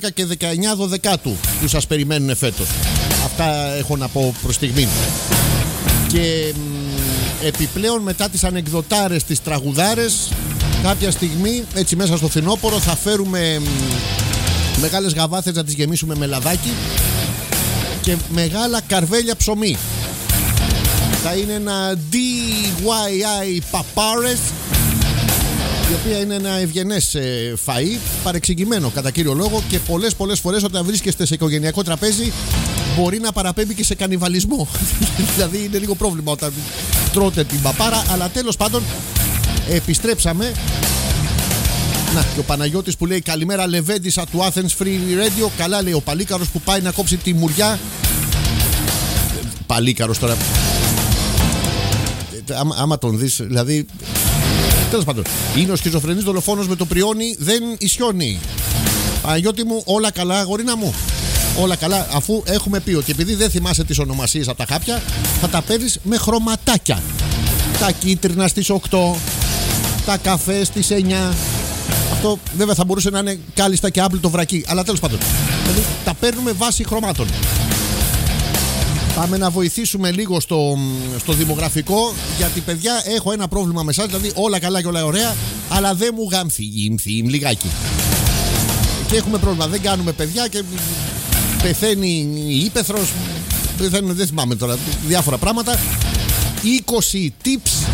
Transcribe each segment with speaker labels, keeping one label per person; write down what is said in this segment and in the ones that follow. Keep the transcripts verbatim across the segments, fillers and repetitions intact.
Speaker 1: δώδεκα και δεκαεννιά Δωδεκάτου που σας περιμένουν φέτος. Αυτά έχω να πω προς στιγμή. Και μ, επιπλέον μετά τις ανεκδοτάρες, τις τραγουδάρες, κάποια στιγμή έτσι μέσα στο φθινόπωρο θα φέρουμε μ, μεγάλες γαβάθες να τις γεμίσουμε με λαδάκι και μεγάλα καρβέλια ψωμί. Θα είναι ένα ντι γουάι άι παπάρες, η οποία είναι ένα ευγενές ε, φαΐ, παρεξηγημένο κατά κύριο λόγο, και πολλές πολλές φορές όταν βρίσκεστε σε οικογενειακό τραπέζι μπορεί να παραπέμπει και σε κανιβαλισμό. Δηλαδή είναι λίγο πρόβλημα όταν τρώτε την παπάρα, αλλά τέλος πάντων επιστρέψαμε. Να, και ο Παναγιώτης που λέει καλημέρα Λεβέντισσα του Athens Free Radio. Καλά λέει ο Παλίκαρος που πάει να κόψει τη μουριά. Παλίκαρος τώρα. Άμα, άμα τον δεις, δηλαδή. Τέλος πάντων, είναι ο σχιζοφρενής δολοφόνος με το πριόνι, δεν ισιώνει. Παναγιώτη μου, όλα καλά, αγορίνα μου. Όλα καλά, αφού έχουμε πει ότι επειδή δεν θυμάσαι τις ονομασίες από τα χάπια, θα τα παίρνεις με χρωματάκια. Τα κίτρινα στις οκτώ, τα καφέ στις εννιά. Αυτό βέβαια θα μπορούσε να είναι κάλλιστα και άπλυτο βρακί, αλλά τέλος πάντων. Δηλαδή τα παίρνουμε βάση χρωμάτων. Πάμε να βοηθήσουμε λίγο στο, στο δημογραφικό, γιατί παιδιά έχω ένα πρόβλημα με εσάς, δηλαδή όλα καλά και όλα ωραία, αλλά δεν μου γάμφει λιγάκι. Και έχουμε πρόβλημα, δεν κάνουμε παιδιά και πεθαίνει η ύπαιθρος, πεθαίνουν, δεν θυμάμαι τώρα, διάφορα πράγματα. είκοσι tips.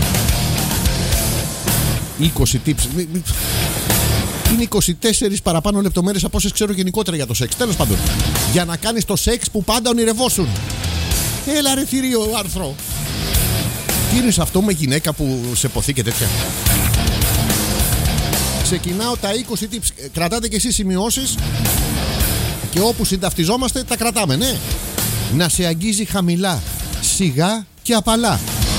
Speaker 1: είκοσι tips. Είναι είκοσι τέσσερις παραπάνω λεπτομέρειες από όσες ξέρω γενικότερα για το σεξ. Τέλος πάντων, για να κάνεις το σεξ που πάντα ονειρευόσουν. Έλα ρε θηρίο άρθρο. Τι είναι αυτό με γυναίκα που σε ποθεί και τέτοια. Ξεκινάω τα είκοσι tips. Κρατάτε και εσείς σημειώσεις. Και όπου συνταυτιζόμαστε τα κρατάμε, ναι. Να σε αγγίζει χαμηλά, σιγά και απαλά.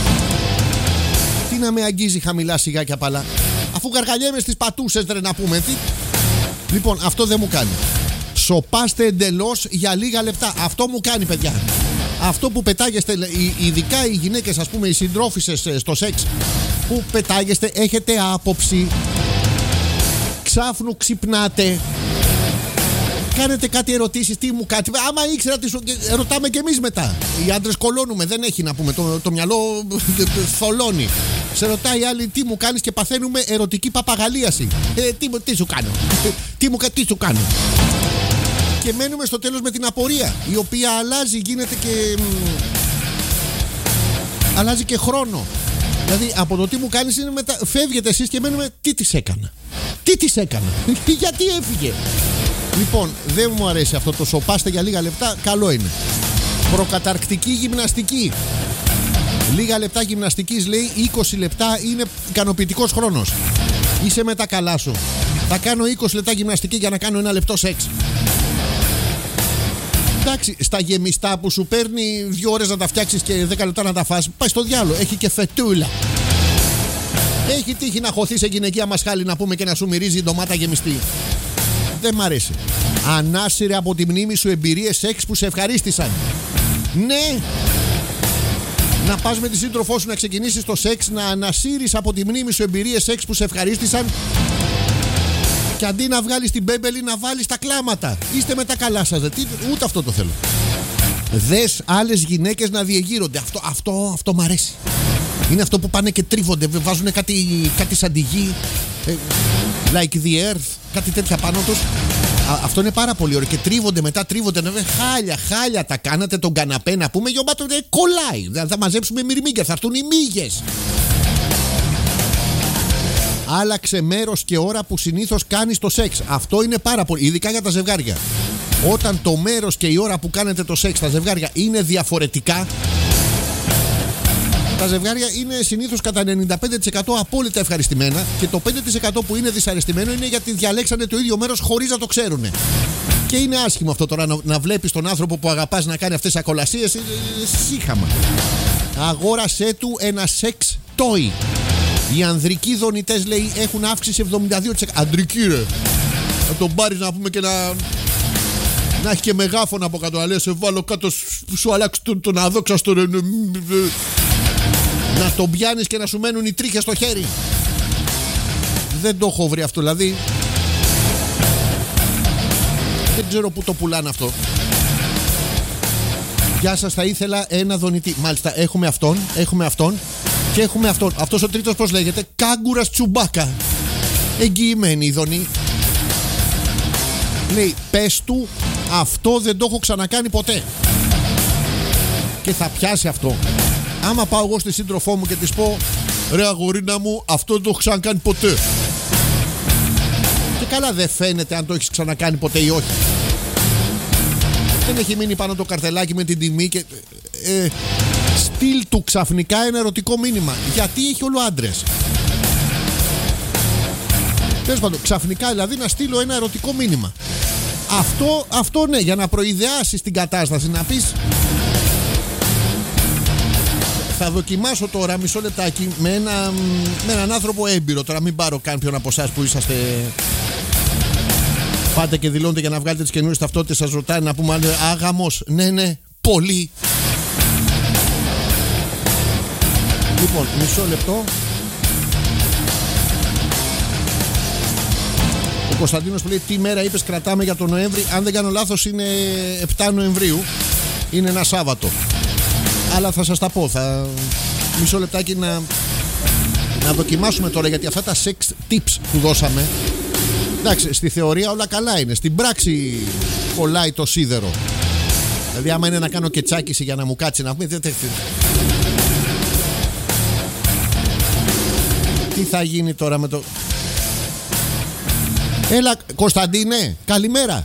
Speaker 1: Τι να με αγγίζει χαμηλά, σιγά και απαλά, αφού γαργαλιέμαι στις πατούσες, ρε, να πούμε. Τι... Λοιπόν, αυτό δεν μου κάνει. Σοπάστε εντελώς για λίγα λεπτά. Αυτό μου κάνει, παιδιά. Αυτό που πετάγεστε, ειδικά οι γυναίκες, ας πούμε, οι συντρόφισσες στο σεξ, που πετάγεστε, έχετε άποψη, ξάφνου ξυπνάτε, κάνετε κάτι ερωτήσεις, τι μου κάτι. Άμα ήξερα τι σου. Ρωτάμε κι εμείς μετά. Οι άντρες κολώνουμε, δεν έχει να πούμε. Το, το μυαλό θολώνει. Σε ρωτάει η άλλη τι μου κάνεις και παθαίνουμε ερωτική παπαγαλίαση. Ε, τι, τι σου κάνω. τι, μου, τι σου κάνω. Και μένουμε στο τέλος με την απορία, η οποία αλλάζει, γίνεται και. Αλλάζει και χρόνο. Δηλαδή από το τι μου κάνεις είναι μετά. Φεύγετε εσείς και μένουμε τι της έκανα. Τι της έκανα. Γιατί έφυγε. Λοιπόν, δεν μου αρέσει αυτό το σοπάστε για λίγα λεπτά. Καλό είναι. Προκαταρκτική γυμναστική. Λίγα λεπτά γυμναστικής, λέει, είκοσι λεπτά είναι ικανοποιητικός χρόνος. Είσαι με τα καλά σου. Θα κάνω είκοσι λεπτά γυμναστική για να κάνω ένα λεπτό σεξ. Εντάξει, στα γεμιστά που σου παίρνει δύο ώρες να τα φτιάξεις και δέκα λεπτά να τα φας, πάει στο διάλο. Έχει και φετούλα. Έχει τύχει να χωθεί σε γυναικεία μασχάλη, να πούμε, και να σου μυρίζει η ντομάτα γεμιστή. Δεν μ' αρέσει. Ανάσυρε από τη μνήμη σου εμπειρίες σεξ που σε ευχαρίστησαν. Ναι. Να πας με τη σύντροφό σου να ξεκινήσεις το σεξ, να ανασύρεις από τη μνήμη σου εμπειρίες σεξ που σε ευχαρίστησαν, και αντί να βγάλεις την μπέμπελη να βάλεις τα κλάματα. Είστε με τα καλά σας. Τι, ούτε αυτό το θέλω. Δες άλλες γυναίκες να διεγείρονται. Αυτό, αυτό, αυτό μ' αρέσει. Είναι αυτό που πάνε και τρίβονται. Βάζουν κάτι, κάτι σαν τη γη, ε, like the earth, κάτι τέτοια πάνω τους. Α, αυτό είναι πάρα πολύ ωραίο. Και τρίβονται μετά, τρίβονται. Ναι, χάλια, χάλια τα κάνατε τον καναπέ, να πούμε. Γιωμπάτο, ε, κολλάει. Θα μαζέψουμε μυρμήγκια, θα έρθουν οι μύγες. Άλλαξε μέρος και ώρα που συνήθως κάνεις το σεξ. Αυτό είναι πάρα πολύ, ειδικά για τα ζευγάρια. Όταν το μέρος και η ώρα που κάνετε το σεξ στα ζευγάρια είναι διαφορετικά, τα ζευγάρια είναι συνήθως κατά ενενήντα πέντε τοις εκατό απόλυτα ευχαριστημένα, και το πέντε τοις εκατό που είναι δυσαρεστημένο είναι γιατί διαλέξανε το ίδιο μέρος χωρίς να το ξέρουν. Και είναι άσχημο αυτό τώρα, να, να βλέπεις τον άνθρωπο που αγαπάς να κάνει αυτές τις ακολασίες. Σύχαμα. Αγόρασέ του ένα σεξ toy. Οι ανδρικοί δονητές, λέει, έχουν αύξηση εβδομήντα δύο τοις εκατό. Ανδρική, ρε. Να τον πάρεις, να πούμε, και να. Να έχει και μεγάφωνα από κάτω. Να λέει, σε βάλω κάτω, σου αλλάξει τον, τον αδόξαστο, ρε. Να τον πιάνεις και να σου μένουν οι τρίχες στο χέρι. Δεν το έχω βρει αυτό, δηλαδή. Δεν ξέρω πού το πουλάνε αυτό. Γεια σας, θα ήθελα ένα δονητή. Μάλιστα, έχουμε αυτόν, έχουμε αυτόν και έχουμε αυτόν. Αυτός ο τρίτος πώς λέγεται? Κάγκουρας Τσουμπάκα. Εγγυημένη η δονή. Λέει, πες του, αυτό δεν το έχω ξανακάνει ποτέ. Και θα πιάσει αυτό. Άμα πάω εγώ στη σύντροφό μου και της πω, ρε αγορίνα μου, αυτό δεν το έχω ξανακάνει ποτέ. Και καλά δεν φαίνεται αν το έχεις ξανακάνει ποτέ ή όχι. Δεν έχει μείνει πάνω το καρτελάκι με την τιμή και ε, στείλ του ξαφνικά ένα ερωτικό μήνυμα. Γιατί έχει όλο άντρες. Τέλος πάντων, ξαφνικά δηλαδή να στείλω ένα ερωτικό μήνυμα. Αυτό, αυτό ναι, για να προειδεάσεις την κατάσταση, να πεις. Θα δοκιμάσω τώρα μισό λεπτάκι με, ένα, με έναν άνθρωπο έμπειρο. Τώρα μην πάρω κάποιον από εσάς που είσαστε. Πάτε και δηλώνετε για να βγάλετε τις καινούριες ταυτότητες. Σας ρωτάει να πούμε άγαμος. Ναι, ναι, πολύ. Λοιπόν, μισό λεπτό. Ο Κωνσταντίνος που λέει τι μέρα είπες κρατάμε για τον Νοέμβρη. Αν δεν κάνω λάθος είναι επτά Νοεμβρίου. Είναι ένα Σάββατο. Αλλά θα σας τα πω. Θα... Μισό λεπτάκι να... να δοκιμάσουμε τώρα, γιατί αυτά τα sex tips που δώσαμε, εντάξει, στη θεωρία όλα καλά είναι. Στην πράξη κολλάει το σίδερο. Δηλαδή άμα είναι να κάνω και τσάκιση για να μου κάτσει να πούμε, τι θα γίνει τώρα με το... Έλα Κωνσταντίνε, καλημέρα.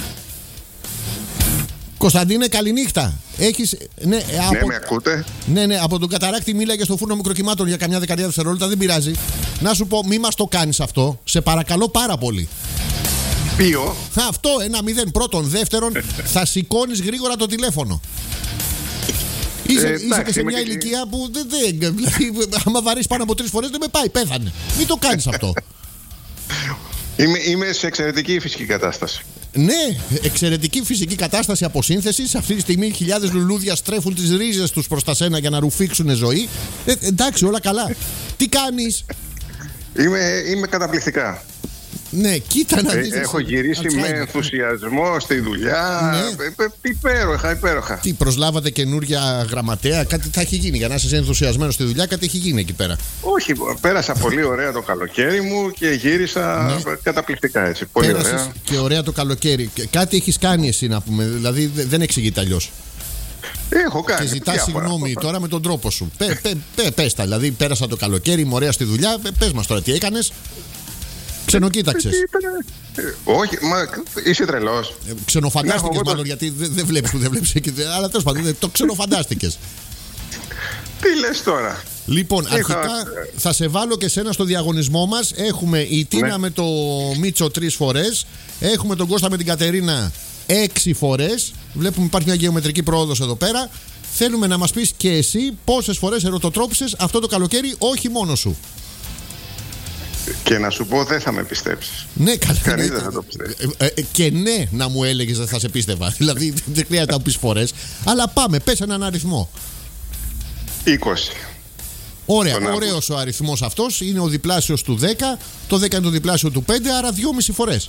Speaker 1: Κωνσταντίνε, καληνύχτα. Έχεις... Ναι, από...
Speaker 2: ναι, με ακούτε?
Speaker 1: Ναι, ναι, από τον καταράκτη μίλαγε στο φούρνο μικροκυμάτων για καμιά δεκαετία δευτερόλεπτα, δεν πειράζει. Να σου πω, μη μας το κάνεις αυτό. Σε παρακαλώ πάρα πολύ.
Speaker 2: Ποιο?
Speaker 1: Αυτό, ένα μηδέν. Πρώτον. Δεύτερον, θα σηκώνεις γρήγορα το τηλέφωνο. Είσαι, ε, είσαι και σε μια ηλικία που δεν. δεν δηλαδή, άμα βαρείς πάνω από τρεις φορές δεν με πάει, πέθανε. Μην το κάνεις αυτό.
Speaker 2: Είμαι, είμαι σε εξαιρετική φυσική κατάσταση.
Speaker 1: Ναι, εξαιρετική φυσική κατάσταση αποσύνθεσης. Αυτή τη στιγμή χιλιάδες λουλούδια στρέφουν τις ρίζες τους προς τα σένα για να ρουφήξουν ζωή. Ε, εντάξει, όλα καλά. Τι κάνεις?
Speaker 2: Είμαι, είμαι καταπληκτικά.
Speaker 1: Ναι, κοίτα να δεις.
Speaker 2: Ε, έχω γυρίσει με ενθουσιασμό στη δουλειά. Ναι. Ε, υπέροχα, υπέροχα. Τι,
Speaker 1: προσλάβατε καινούρια γραμματέα? Κάτι θα έχει γίνει για να είσαι ενθουσιασμένος στη δουλειά? Κάτι έχει γίνει εκεί πέρα?
Speaker 2: Όχι, πέρασα πολύ ωραία το καλοκαίρι μου και γύρισα ναι. καταπληκτικά έτσι. Πολύ
Speaker 1: Πέρασες
Speaker 2: ωραία.
Speaker 1: Και ωραία το καλοκαίρι. Κάτι έχεις κάνει εσύ να πούμε? Δηλαδή δεν εξηγείται αλλιώς.
Speaker 2: Έχω κάνει.
Speaker 1: Και ζητάς συγγνώμη τώρα με τον τρόπο σου. Πε, πε, πε, πες τα. Δηλαδή πέρασα το καλοκαίρι, είμαι ωραία στη δουλειά. Πες μας τώρα τι έκανες. Ξενοκοίταξες?
Speaker 2: Όχι, μα είσαι τρελός.
Speaker 1: Ε, ξενοφαντάστηκες μάλλον, το... γιατί δεν δε βλέπεις που δεν βλέπεις εκεί. Αλλά τέλος πάντων, το ξενοφαντάστηκες.
Speaker 2: Τι λες τώρα?
Speaker 1: Λοιπόν,
Speaker 2: Είχα...
Speaker 1: αρχικά θα σε βάλω και σένα στο διαγωνισμό μας. Έχουμε η Τίνα ναι. με το Μίτσο τρεις φορές. Έχουμε τον Κώστα με την Κατερίνα έξι φορές. Βλέπουμε υπάρχει μια γεωμετρική πρόοδος εδώ πέρα. Θέλουμε να μας πεις και εσύ πόσες φορές ερωτοτρόπησες αυτό το καλοκαίρι, όχι μόνο σου.
Speaker 2: Και να σου πω, δεν θα με πιστέψεις.
Speaker 1: Ναι, καλά.
Speaker 2: Κανείς δεν θα το πιστέψει.
Speaker 1: Ε, ε, και ναι, να μου έλεγες δεν θα σε πίστευα. Δηλαδή δεν χρειάζεται να το πεις φορές. Αλλά πάμε, πες έναν αριθμό.
Speaker 2: είκοσι.
Speaker 1: Ωραία, ωραίος ο αριθμός αυτός. Είναι ο διπλάσιος του δέκα. Το δέκα είναι το διπλάσιο του πέντε, άρα δυόμιση φορές.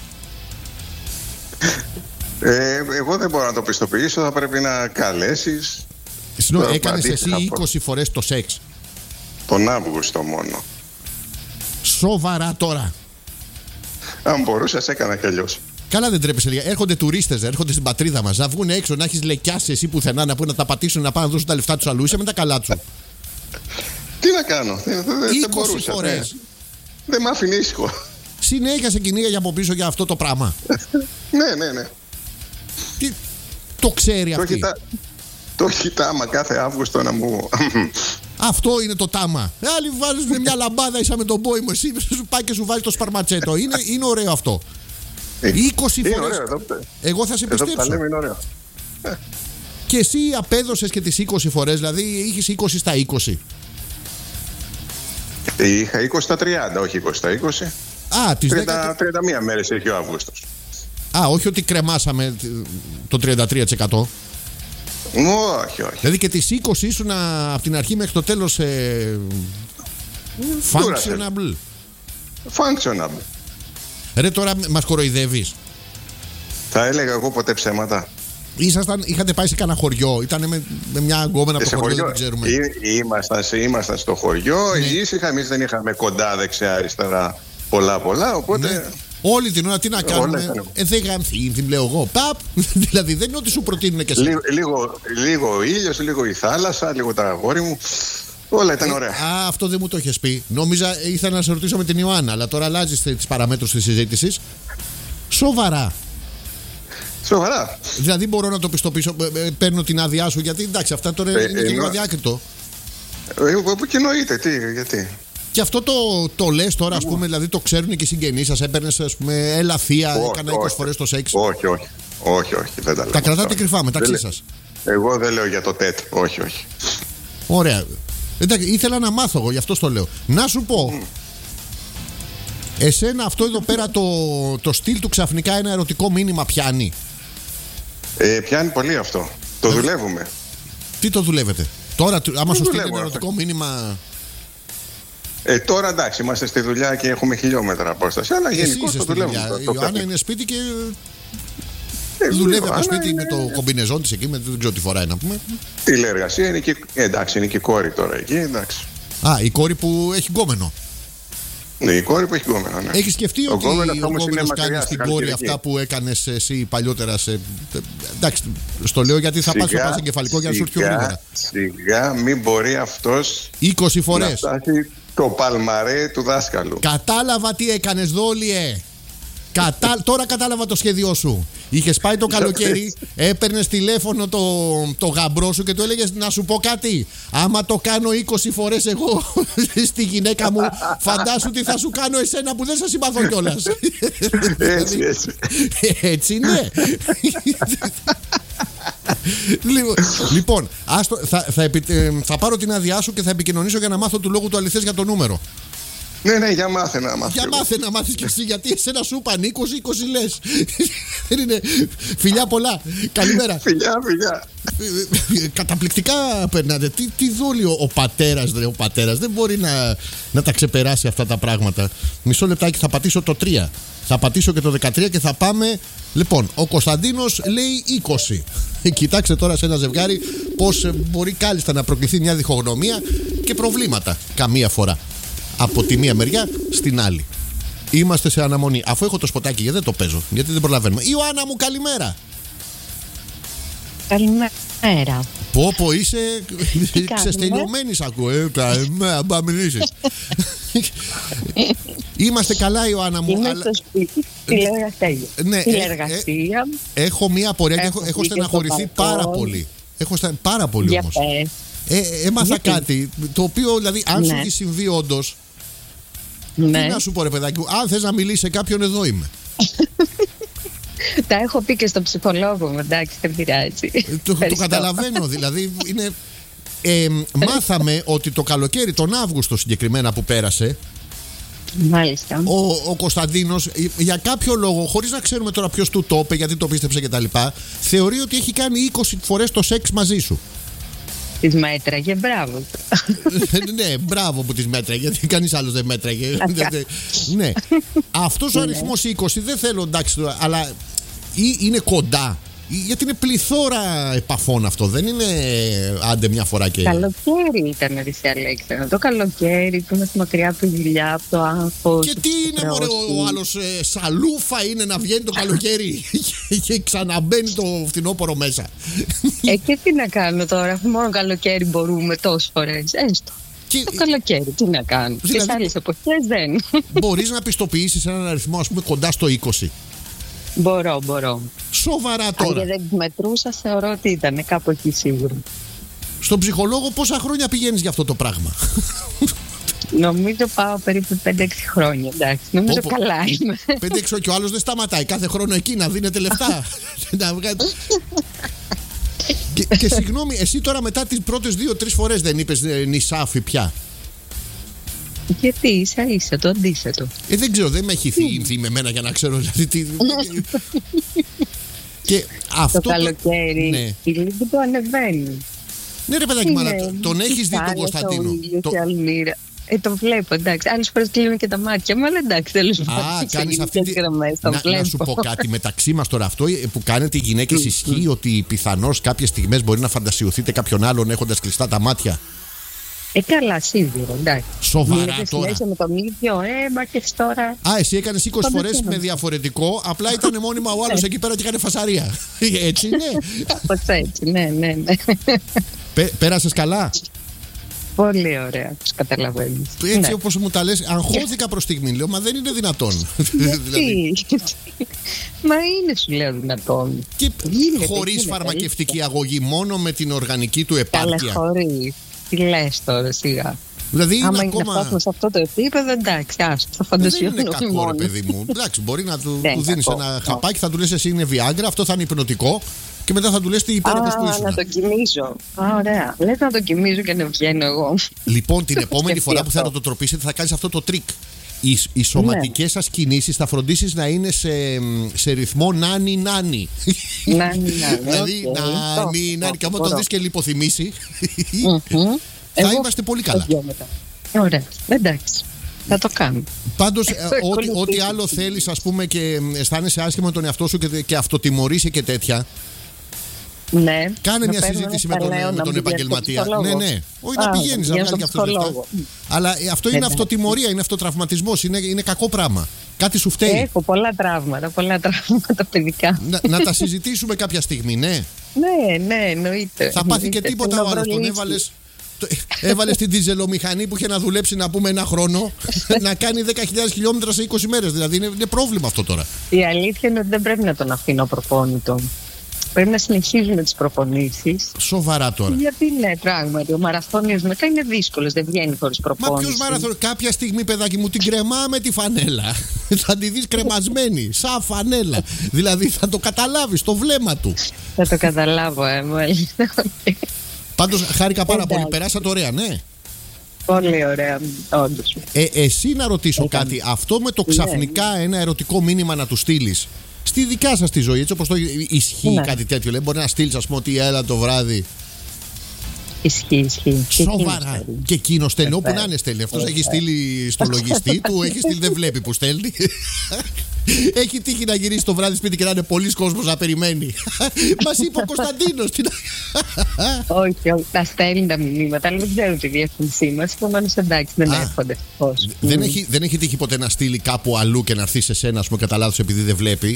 Speaker 2: Ε, εγώ δεν μπορώ να το πιστοποιήσω. Θα πρέπει να καλέσεις.
Speaker 1: Συγγνώμη, έκανες εσύ είκοσι φορές το σεξ?
Speaker 2: Τον Αύγουστο μόνο.
Speaker 1: Σοβαρά τώρα?
Speaker 2: Αν μπορούσες, έκανα κι αλλιώς.
Speaker 1: Καλά, δεν τρέπεσαι λίγα. Έρχονται τουρίστες, έρχονται στην πατρίδα μας. Να βγουν έξω, να έχεις λεκιάσει εσύ πουθενά, να πούνε να τα πατήσουν, να πάνε να δώσουν τα λεφτά τους αλλού. Είσαι με τα καλά του.
Speaker 2: Τι να κάνω, δεν, δεν μπορούσα.
Speaker 1: φορές.
Speaker 2: Ναι. Δεν μ' άφηνε ήσυχο.
Speaker 1: Συνέχεια σε κυνήγα για από πίσω για αυτό το πράγμα.
Speaker 2: Ναι, ναι, ναι.
Speaker 1: Τι, το ξέρει
Speaker 2: το
Speaker 1: αυτή.
Speaker 2: Κοιτά, το κοιτάμα κάθε Αύγουστο να μου...
Speaker 1: Αυτό είναι το τάμα. Άλλοι βάζουν μια λαμπάδα, είσαι με τον πόη μου, εσύ σου πάει και σου βάζει το σπαρματσέτο. Είναι, είναι ωραίο αυτό. είκοσι φορές. Εγώ θα σε πιστέψω.
Speaker 2: Είναι ωραίο.
Speaker 1: Και εσύ απέδωσες και τις είκοσι φορές, δηλαδή είχες είκοσι στα είκοσι.
Speaker 2: Είχα είκοσι στα τριάντα, όχι είκοσι στα είκοσι.
Speaker 1: Α, τις
Speaker 2: τριάντα, τριάντα μία μέρες έχει ο Αύγουστος.
Speaker 1: Α, όχι ότι κρεμάσαμε το τριάντα τρία τοις εκατό.
Speaker 2: Όχι, όχι.
Speaker 1: Δηλαδή και τις είκοσι ήσουν από την αρχή μέχρι το τέλος ε, functionable.
Speaker 2: Functionable.
Speaker 1: Ρε τώρα μας κοροϊδεύεις.
Speaker 2: Θα έλεγα εγώ ποτέ ψέματα.
Speaker 1: Ήσασταν, είχατε πάει σε κανένα χωριό, ήταν με, με μια αγκόμενα από το χωριό, χωριό, δεν ξέρουμε.
Speaker 2: Ή, ήμασταν, ήμασταν στο χωριό, ναι. Ήσυχα, εμείς δεν είχαμε κοντά δεξιά-αριστερά πολλά πολλά, οπότε...
Speaker 1: Ναι. Όλη την ώρα τι να κάνουμε, ε, δεν γαμθεί, την λέω εγώ, παπ, δηλαδή δεν είναι ότι σου προτείνουν και εσύ.
Speaker 2: Λίγο, λίγο, λίγο ο ήλιος, λίγο η θάλασσα, λίγο τα αγόρι μου, όλα ήταν ωραία.
Speaker 1: Ε, α, αυτό δεν μου το έχεις πει, νόμιζα, ήθελα να σε ρωτήσω με την Ιωάννα, αλλά τώρα αλλάζεις τις παραμέτρους της συζήτησης. Σοβαρά.
Speaker 2: Σοβαρά.
Speaker 1: Δηλαδή μπορώ να το πιστοποιήσω, παίρνω την άδειά σου, γιατί εντάξει, αυτά τώρα ε, είναι ε, και λίγο αδιάκριτο.
Speaker 2: Πού και εννοείται, τι, γιατί.
Speaker 1: Και αυτό το, το λες τώρα, ας πούμε, δηλαδή το ξέρουν και οι συγγενείς σας, έπαιρνες, ας πούμε, έλα θεία, έκανα είκοσι φορές το σεξ.
Speaker 2: Όχι, όχι, όχι, όχι, δεν τα λέω.
Speaker 1: Τα κρατάτε κρυφά μεταξύ σας.
Speaker 2: Εγώ δεν λέω για το τέτ, όχι, όχι.
Speaker 1: Ωραία. Εντάξει, ήθελα να μάθω εγώ, γι' αυτό το λέω. Να σου πω, mm. εσένα αυτό εδώ πέρα το, το στυλ του ξαφνικά ένα ερωτικό μήνυμα πιάνει.
Speaker 2: Ε, πιάνει πολύ αυτό. Το ε, δουλεύουμε.
Speaker 1: Τι το δουλεύετε? Τώρα, άμα σου στείλει ένα ερωτικό αυτό. μήνυμα.
Speaker 2: Ε, τώρα εντάξει, είμαστε στη δουλειά και έχουμε χιλιόμετρα απόσταση. Αλλά γενικώς το δουλεύουμε.
Speaker 1: Η Ιωάννα είναι σπίτι και. Ε, δουλεύει από το σπίτι είναι... με το κομπινεζόν της εκεί, με δεν ξέρω τι φοράει να πούμε.
Speaker 2: Τηλεεργασία είναι και. Εντάξει, είναι και η κόρη τώρα εκεί, εντάξει.
Speaker 1: Α, η κόρη που έχει γκόμενο.
Speaker 2: Ναι, η κόρη που έχει γκόμενο, ναι.
Speaker 1: Έχει σκεφτεί ο ότι ο γκόμενος κάνει στην κόρη αυτά που έκανες εσύ παλιότερα σε... Εντάξει, στο λέω γιατί θα πας στο πας για να σου έρθει πιο γρήγορα.
Speaker 2: Σιγά μην μπορεί αυτός
Speaker 1: είκοσι φορές
Speaker 2: να φτάσει το παλμαρέ του δάσκαλου.
Speaker 1: Κατάλαβα τι έκανες, Δόλιε. Κατα... Τώρα κατάλαβα το σχέδιό σου. Είχες πάει το καλοκαίρι, έπαιρνες τηλέφωνο το, το γαμπρό σου και του έλεγες να σου πω κάτι. Άμα το κάνω είκοσι φορές εγώ στη γυναίκα μου, φαντάσου τι θα σου κάνω εσένα που δεν σε συμπαθώ κιόλας.
Speaker 2: Έτσι, έτσι.
Speaker 1: Έτσι, ναι. Λοιπόν, άστο, θα, θα, επι, θα πάρω την άδειά σου και θα επικοινωνήσω για να μάθω του λόγου του αληθές για το νούμερο.
Speaker 2: Ναι, ναι, για μάθε να μάθεις.
Speaker 1: Για μάθε να μάθεις και εσύ, γιατί εσένα σου είπαν είκοσι είκοσι λες. Δεν είναι. Φιλιά πολλά. Καλημέρα.
Speaker 2: Φιλιά, φιλιά.
Speaker 1: Καταπληκτικά περνάτε. Τι, τι δόλιο ο πατέρας, ρε, ο πατέρας. Δεν μπορεί να, να τα ξεπεράσει αυτά τα πράγματα. Μισό λεπτάκι, θα πατήσω το τρία. Θα πατήσω και το δεκατρία και θα πάμε. Λοιπόν, ο Κωνσταντίνος λέει είκοσι. Κοιτάξτε τώρα σε ένα ζευγάρι πως μπορεί κάλλιστα να προκληθεί μια διχογνωμία και προβλήματα καμία φορά. Από τη μία μεριά στην άλλη. Είμαστε σε αναμονή. Αφού έχω το σποτάκι, γιατί δεν το παίζω, γιατί δεν προλαβαίνουμε. Ιωάννα μου, καλημέρα.
Speaker 3: Καλημέρα.
Speaker 1: Πω πω, είσαι ξεστενιωμένη, σ' ακούω. Ε, καλημέρα, μπα μιλήσεις. Είμαστε καλά, Ιωάννα μου.
Speaker 3: Είμαι αλλά... στο σπίτι, τηλεργασία.
Speaker 1: Ναι,
Speaker 3: τηλεργασία.
Speaker 1: Ε, ε, έχω μία απορία και έχω, έχω στεναχωρηθεί πάρα πολύ. Έχω στεναχωρηθεί πάρα πολύ όμως. Ε, έμαθα γιατί? Κάτι το οποίο δηλαδή αν ναι. σου έχει συμβεί όντως, ναι. Τι να σου πω ρε παιδάκι μου, αν θες να μιλήσεις σε κάποιον, εδώ είμαι.
Speaker 3: Τα έχω πει και στον ψυχολόγο μου, εντάξει, δεν πειράζει.
Speaker 1: Το, το καταλαβαίνω, δηλαδή είναι, ε, μάθαμε ότι το καλοκαίρι, τον Αύγουστο συγκεκριμένα που πέρασε,
Speaker 3: μάλιστα,
Speaker 1: ο, ο Κωνσταντίνος για κάποιο λόγο, χωρίς να ξέρουμε τώρα ποιος του το είπε, γιατί το πίστεψε και τα λοιπά, θεωρεί ότι έχει κάνει είκοσι φορές το σεξ μαζί σου.
Speaker 3: Τις μέτραγε, μπράβο.
Speaker 1: Ναι, μπράβο που τις μέτραγε, γιατί κανείς άλλος δεν μέτραγε. Ναι. Αυτός ο αριθμός είκοσι δεν θέλω, εντάξει, αλλά είναι κοντά. Γιατί είναι πληθώρα επαφών αυτό, δεν είναι άντε μια φορά και.
Speaker 3: Καλοκαίρι ήταν, Ρησί Αλέξανδρα. Το καλοκαίρι που είμαστε μακριά από τη δουλειά, από το άγχος.
Speaker 1: Και τι είναι, μωρέ, ο άλλος ε, σαλούφα είναι να βγαίνει το καλοκαίρι και ξαναμπαίνει το φθινόπωρο μέσα.
Speaker 3: Ε, και τι να κάνω τώρα, αφού μόνο καλοκαίρι μπορούμε τόσες φορές, έστω. Και... Το καλοκαίρι, τι να κάνω. Δηλαδή... Τις άλλες εποχές δεν.
Speaker 1: Μπορείς να πιστοποιήσεις έναν αριθμό, ας πούμε, κοντά στο είκοσι.
Speaker 3: Μπορώ, μπορώ.
Speaker 1: Σοβαρά τώρα.
Speaker 3: Αν δεν τις μετρούσα, θεωρώ ότι ήταν κάπου εκεί σίγουρα.
Speaker 1: Στον ψυχολόγο πόσα χρόνια πηγαίνεις για αυτό το πράγμα?
Speaker 3: Νομίζω πάω περίπου πέντε έξι χρόνια, εντάξει. Νομίζω Όπο. καλά είμαι.
Speaker 1: πέντε έξι και ο άλλος δεν σταματάει. Κάθε χρόνο εκεί να δίνετε λεφτά. και, και συγγνώμη, εσύ τώρα μετά τις πρώτες δύο τρεις φορές δεν είπες ε, νησάφι πια?
Speaker 3: Γιατί ίσα ίσα το αντίθετο.
Speaker 1: Ε, δεν ξέρω, δεν με έχει θύμει με μένα για να ξέρω δηλαδή τι. Και αυτό
Speaker 3: το καλοκαίρι
Speaker 1: το... ναι.
Speaker 3: η λίγη το ανεβαίνει.
Speaker 1: Ναι ρε παιδάκι, αλλά τον έχεις δει τον Κωνσταντίνο?
Speaker 3: Το... Ε, το βλέπω, εντάξει. Άλλες φορές κλείνω και τα μάτια μου, αλλά εντάξει, τέλος πάντων.
Speaker 1: Α, κάνεις αυτή τη... να, να σου πω κάτι μεταξύ μας τώρα. Αυτό που κάνετε οι γυναίκες ισχύει ότι πιθανώς κάποιες στιγμές μπορεί να φαντασιωθείτε κάποιον άλλον έχοντας κλειστά τα μάτια?
Speaker 3: Ε, καλά, σίγουρα, εντάξει.
Speaker 1: Σοβαρά τώρα?
Speaker 3: Συνέχεια με τον ίδιο, ε, μα και τώρα.
Speaker 1: Α, εσύ έκανες είκοσι φορές με διαφορετικό, απλά ήταν μόνιμα ο άλλος εκεί πέρα και έκανε φασαρία. Έτσι είναι.
Speaker 3: Κάπως έτσι, ναι, ναι, ναι.
Speaker 1: Πέ, πέρασες καλά?
Speaker 3: Πολύ ωραία, τους καταλαβαίνεις.
Speaker 1: Έτσι
Speaker 3: ναι.
Speaker 1: όπως μου τα λες, αγχώθηκα προς στιγμή. Λέω, μα δεν είναι δυνατόν.
Speaker 3: δηλαδή... Μα είναι, σου λέω, δυνατόν.
Speaker 1: Και χωρίς φαρμακευτική αγωγή, μόνο με την οργανική του επάρκεια.
Speaker 3: Καλά, χωρίς. Τι λες τώρα, σιγά.
Speaker 1: Δηλαδή είναι
Speaker 3: άμα
Speaker 1: ακόμα...
Speaker 3: είναι σε αυτό το επίπεδο, εντάξει, άστο, θα φαντασιώνω.
Speaker 1: Δεν είναι κακό,
Speaker 3: μόνο.
Speaker 1: ρε παιδί μου. Εντάξει, μπορεί να του,
Speaker 3: του
Speaker 1: δίνεις ένα χαπάκι, θα του λες εσύ είναι Viagra, αυτό θα είναι υπνοτικό και μετά θα του λες τι υπέροχος που ήσουν.
Speaker 3: Α, να τον κοιμίζω. Α, ωραία. Λες να τον κοιμίζω και να βγαίνω εγώ.
Speaker 1: Λοιπόν, την επόμενη φορά που θα ρωτοτροπήσετε θα κάνεις αυτό το τρίκ. Οι, οι σωματικές ναι. σας κινήσεις θα φροντίσεις να είναι σε, σε ρυθμό νάνι νάνι.
Speaker 3: Νάνι νάνι.
Speaker 1: Δηλαδή νάνι νάνι. Και άμα το δεις και λιποθυμήσει, θα είμαστε πολύ καλά.
Speaker 3: Ωραία, εντάξει. Θα το κάνω.
Speaker 1: Πάντως, ό,τι, ό,τι άλλο θέλεις, ας πούμε, και αισθάνεσαι άσχημα με τον εαυτό σου και, και αυτοτιμωρείσαι και τέτοια.
Speaker 3: Ναι.
Speaker 1: Κάνε μια συζήτηση με τον, με τον επαγγελματία. Ναι, ναι. Όχι να πηγαίνεις να βγάλει και αυτό το λεφτά. Αλλά αυτό είναι αυτοτιμωρία, είναι αυτοτραυματισμός, είναι, είναι κακό πράγμα. Κάτι σου φταίει.
Speaker 3: Έχω πολλά τραύματα, πολλά τραύματα παιδικά.
Speaker 1: Να, να τα συζητήσουμε κάποια στιγμή, ναι.
Speaker 3: Ναι, ναι, εννοείται.
Speaker 1: Θα πάθει και τίποτα ο άλλος. Τον έβαλες. Έβαλε την διζελομηχανή που είχε να δουλέψει να πούμε ένα χρόνο να κάνει δέκα χιλιάδες χιλιόμετρα σε είκοσι μέρες. Δηλαδή είναι, είναι πρόβλημα αυτό τώρα.
Speaker 3: Η αλήθεια είναι ότι δεν πρέπει να τον αφήνω προπόνητο. Πρέπει να συνεχίζουμε τις προπονήσεις.
Speaker 1: Σοβαρά τώρα.
Speaker 3: Γιατί ναι, πράγματι. Ο μαραθώνιος μετά είναι δύσκολος, δεν βγαίνει χωρίς προπόνηση.
Speaker 1: Μα ποιος μαραθώνιος? Κάποια στιγμή, παιδάκι μου, την κρεμάμε τη φανέλα. Θα τη δεις κρεμασμένη, σαν φανέλα. Δηλαδή θα το καταλάβεις το βλέμμα του.
Speaker 3: Θα το καταλάβω, ε, μάλιστα.
Speaker 1: Πάντως χάρηκα πάρα πολύ. Περάσατε ωραία, ναι.
Speaker 3: Πολύ ωραία, όντως.
Speaker 1: Ε, εσύ να ρωτήσω Ήταν. κάτι. Αυτό με το ξαφνικά ναι. ένα ερωτικό μήνυμα να του στείλεις στη δικιά σας τη ζωή, έτσι όπως το ισχύει ναι. κάτι τέτοιο? Λέει, μπορεί να στείλεις, ας πούμε, ότι έλα το βράδυ.
Speaker 3: Ισχύει, ισχύει.
Speaker 1: Σοβαρά. Και εκείνο στέλνει, όπου να είναι στέλνει. Αυτός έχει στείλει στο λογιστή του, έχει στείλει, δεν βλέπει που στέλνει. Έχει τύχει να γυρίσει το βράδυ σπίτι και να είναι πολλοί κόσμος να περιμένει. Μας είπε ο Κωνσταντίνος.
Speaker 3: Όχι, όχι, τα στέλνει τα μηνύματα, αλλά δεν ξέρουν τη διεύθυνσή μας. Επομένως, εντάξει, δεν έρχονται.
Speaker 1: Δεν έχει, δεν έχει τύχει ποτέ να στείλει κάπου αλλού και να έρθει σε σένα, ας πούμε, κατά λάθος επειδή δεν βλέπει?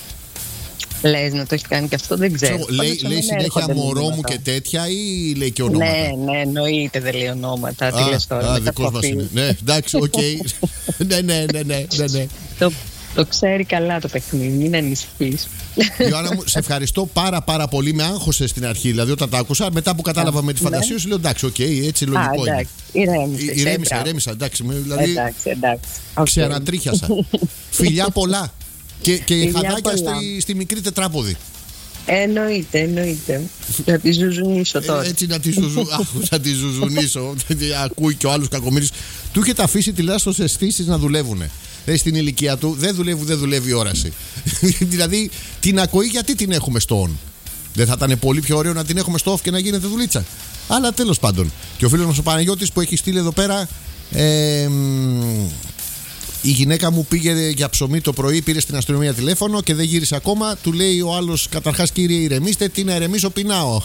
Speaker 3: Λες να το έχει κάνει και αυτό, δεν ξέρω.
Speaker 1: So, λέει λέει συνέχεια μωρό μου και τέτοια ή λέει και ονόματα?
Speaker 3: Ναι, ναι, εννοείται δεν λέει ονόματα.
Speaker 1: Α,
Speaker 3: τι λες τώρα?
Speaker 1: Α, δικός μας είναι. Ναι, εντάξει, οκ. ναι, ναι, ναι, ναι, ναι.
Speaker 3: Το, το ξέρει καλά το παιχνίδι, μην ανησυχείς.
Speaker 1: Ιωάννα μου, σε ευχαριστώ πάρα πάρα πολύ. Με άγχωσε στην αρχή, δηλαδή όταν τα άκουσα. Μετά που κατάλαβα με τη φαντασία σου, λέω εντάξει, οκ, έτσι λογικό είναι. Ηρέμησα, ηρέμησα, εντάξει. Δηλαδή, ξεανατρίχιασα. Φιλιά πολλά. Και, και χαδάκια στη, στη μικρή τετράποδη.
Speaker 3: Εννοείται, εννοείται. Να τη ζουζουνίσω τώρα.
Speaker 1: Ε, έτσι να τη, ζουζου... να τη ζουζουνίσω. Ακούει και ο άλλος κακομοίρης. Του είχε τα αφήσει τηλεάστος αισθήσεις να δουλεύουν. Ε, στην ηλικία του δεν δουλεύει, δεν δουλεύει η όραση. Δηλαδή την ακοή γιατί την έχουμε στο on? Δεν θα ήταν πολύ πιο ωραίο να την έχουμε στο off και να γίνεται δουλίτσα? Αλλά τέλος πάντων. Και ο φίλος μας ο Παναγιώτης που έχει στείλει εδώ πέρα. Ε, Η γυναίκα μου πήγε για ψωμί το πρωί, πήρε στην αστυνομία τηλέφωνο και δεν γύρισε ακόμα. Του λέει ο άλλος, καταρχάς κύριε ηρεμήστε, τι να ηρεμήσω, πεινάω.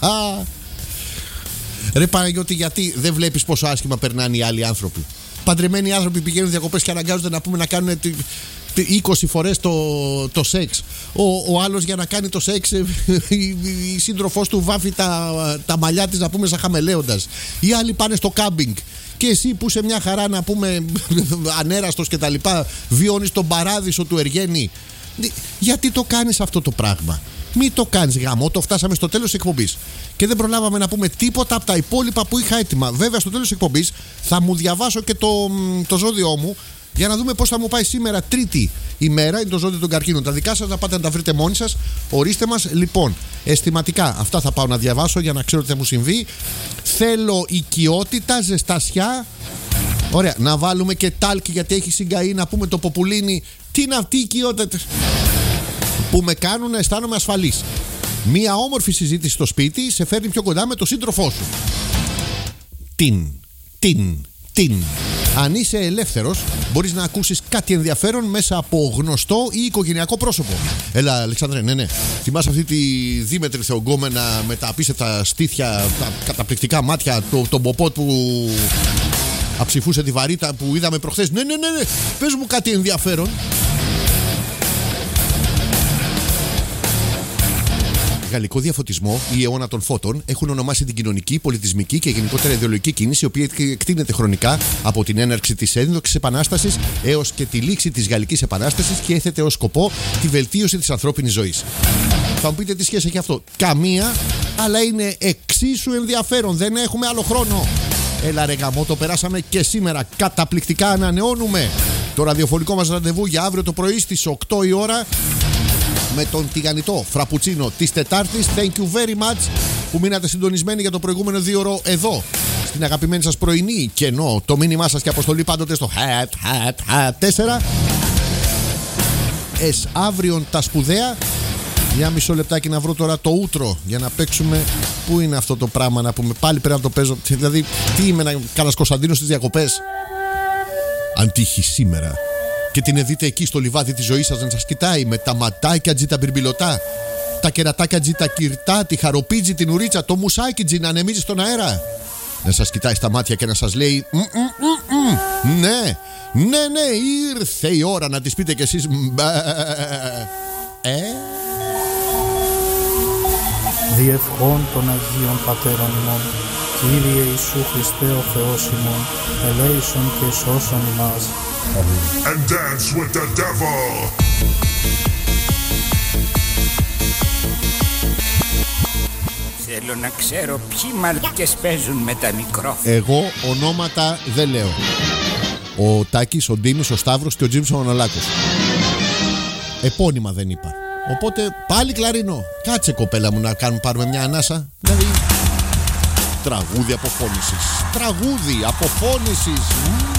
Speaker 1: Ρε Παναγιώτη, γιατί δεν βλέπεις πόσο άσχημα περνάνε οι άλλοι άνθρωποι? Παντρεμένοι άνθρωποι πηγαίνουν διακοπές και αναγκάζονται να πούμε να κάνουν είκοσι φορές το, το σεξ. Ο, ο άλλος για να κάνει το σεξ, η, η σύντροφός του βάφει τα, τα μαλλιά της να πούμε σαν χαμελέοντας. Οι άλλοι πάνε στο κάμπινγκ. Και εσύ που είσαι μια χαρά να πούμε ανέραστος και τα λοιπά, βιώνεις τον παράδεισο του Εργένη. Γιατί το κάνεις αυτό το πράγμα? Μην το κάνεις γάμο. Το φτάσαμε στο τέλος της εκπομπής και δεν προλάβαμε να πούμε τίποτα από τα υπόλοιπα που είχα έτοιμα. Βέβαια στο τέλος της εκπομπής θα μου διαβάσω και το, το ζώδιό μου για να δούμε πώς θα μου πάει σήμερα. Τρίτη ημέρα είναι το ζώδιο των καρκίνων. Τα δικά σας να πάτε να τα βρείτε μόνοι σας. Ορίστε μας. Λοιπόν, αισθηματικά αυτά θα πάω να διαβάσω για να ξέρω τι θα μου συμβεί. Θέλω οικειότητα, ζεστασιά. Ωραία, να βάλουμε και τάλκι γιατί έχει συγκαεί, να πούμε το ποπουλίνι. Τι είναι αυτή η οικειότητα που με κάνουν να αισθάνομαι ασφαλής? Μία όμορφη συζήτηση στο σπίτι σε φέρνει πιο κοντά με τον σύντροφό σου. Την, την, την. Αν είσαι ελεύθερος, μπορείς να ακούσεις κάτι ενδιαφέρον μέσα από γνωστό ή οικογενειακό πρόσωπο. Έλα, Αλεξάνδρε, ναι, ναι. Θυμάσαι αυτή τη Δήμετρη Θεογκόμενα με τα απίστευτα στήθια, τα καταπληκτικά μάτια, το, τον ποπότ που αψηφούσε τη βαρύτα που είδαμε προχθές? Ναι, ναι, ναι, ναι. Πες μου κάτι ενδιαφέρον. Γαλλικό διαφωτισμό ή αιώνα των φώτων έχουν ονομάσει την κοινωνική, πολιτισμική και γενικότερα ιδεολογική κίνηση, η οποία εκτείνεται χρονικά από την έναρξη της ένδοξης επανάστασης έως και τη λήξη της Γαλλικής Επανάστασης και έθετε ως σκοπό τη βελτίωση της ανθρώπινης ζωής. Θα μου πείτε τι σχέση έχει αυτό? Καμία, αλλά είναι εξίσου ενδιαφέρον. Δεν έχουμε άλλο χρόνο. Έλα ρε γαμό, το περάσαμε και σήμερα. Καταπληκτικά ανανεώνουμε το ραδιοφωνικό μας ραντεβού για αύριο το πρωί στις οκτώ η ώρα. Με τον τηγανιτό φραπουτσίνο της Τετάρτης. Thank you very much που μείνατε συντονισμένοι για το προηγούμενο δύο ώρο εδώ στην αγαπημένη σας πρωινή. Και ενώ το μήνυμά σας και αποστολή πάντοτε στο hat hat hat τέσσερα. Εσ αύριον τα σπουδαία. Για μισό λεπτάκι να βρω τώρα το ούτρο για να παίξουμε. Πού είναι αυτό το πράγμα να πούμε? Πάλι πρέπει να το παίζω. Δηλαδή τι είμαι, να κάνας Κωνσταντίνο στις διακοπές? Αν τύχει σήμερα και την δείτε εκεί στο λιβάδι της ζωής σας να σας κοιτάει με τα ματάκια τζι τα μπιρμπιλωτά, τα κερατάκια τζι τα κυρτά, τη χαροπίτζι, την ουρίτσα, το μουσάκι τζι να ανεμίζει στον αέρα, να σας κοιτάει στα μάτια και να σας λέει ναι, ναι, ναι, ήρθε η ώρα να της πείτε κι εσείς ε?
Speaker 4: Διευχών των Αγίων Πατέρων ημών, Κύριε Ιησού Χριστέ ο Θεός ημών, ελέησον και σώσον ημάς.
Speaker 5: And dance with the devil.
Speaker 6: Θέλω να ξέρω ποιοι μαλακές παίζουν με τα μικρόφωνα.
Speaker 1: Εγώ ονόματα δεν λέω. Ο Τάκης, ο Ντίμης, ο Σταύρος και ο Τζίμς ο Μανολάκος. Επώνυμα δεν είπα. Οπότε πάλι κλαρινό. Κάτσε κοπέλα μου να κάνουμε, πάρουμε μια ανάσα. Δηλαδή τραγούδι αποφώνησης. Τραγούδι αποφώνησης.